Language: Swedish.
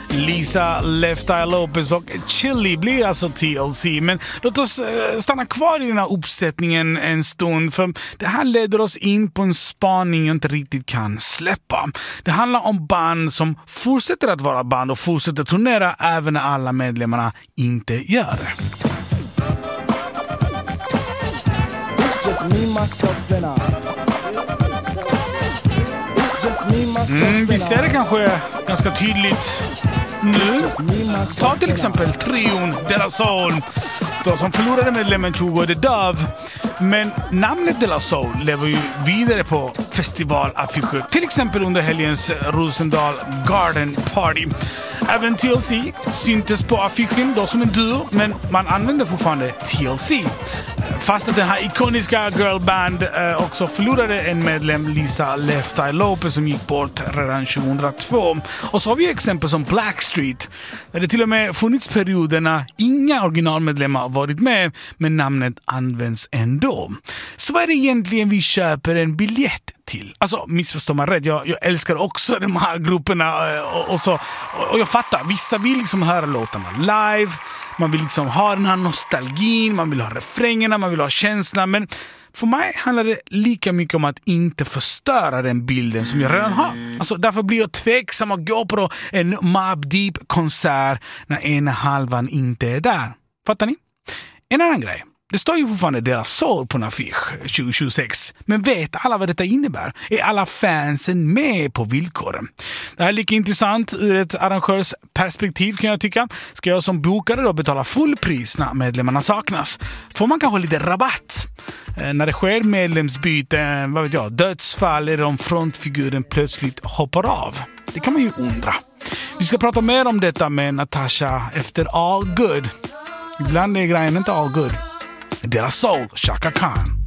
Lisa Left Eye Lopez och Chili blir alltså TLC. Men låt oss stanna kvar i den här uppsättningen en stund, för det här leder oss in på en spaning jag inte riktigt kan släppa. Det handlar om band som fortsätter att vara band och fortsätter turnera även när alla medlemmarna inte gör det. Vi ser det kanske ganska tydligt nu. Ta till exempel trion De La Soul, då som förlorade medlemmen 20 The Dove. Men namnet De La Soul lever ju vidare på festivalaffischer, till exempel under helgens Rosendal Garden Party. Även TLC syntes på affischen då som en duo, men man använder fortfarande TLC. Fast att den här ikoniska girlband också förlorade en medlem, Lisa Left Eye Lopez, som gick bort redan 2002. Och så har vi exempel som Blackstreet, där det till och med funnits perioder när inga originalmedlemmar varit med, men namnet används ändå. Så vad är det egentligen vi köper en biljett till? Alltså, missförstår man rätt, jag älskar också de här grupperna och jag fattar, vissa vill liksom höra låtarna live, man vill liksom ha den här nostalgin, man vill ha refrängerna, man vill ha känslan, men för mig handlar det lika mycket om att inte förstöra den bilden som jag redan har. Alltså, därför blir jag tveksam att gå på en Mobb Deep-konsert när ena halvan inte är där. Fattar ni? En annan grej. Det står ju fortfarande De La Soul på en affisch 2026. Men vet alla vad detta innebär? Är alla fansen med på villkoren? Det här är lika intressant ur ett arrangörsperspektiv, kan jag tycka. Ska jag som bokare då betala full pris när medlemmarna saknas? Får man kanske lite rabatt? När det sker medlemsbyte, vad vet jag, dödsfall eller om frontfiguren plötsligt hoppar av? Det kan man ju undra. Vi ska prata mer om detta med Natasha efter All Good. Ibland är grejen inte all good. De La Soul, Chaka Khan.